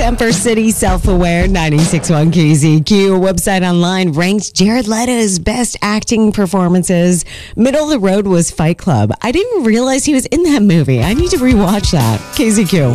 Semper City, Self-Aware, 96.1 KZQ. Website online ranks Jared Leto's best acting performances. Middle of the road was Fight Club. I didn't realize he was in that movie. I need to rewatch that. KZQ.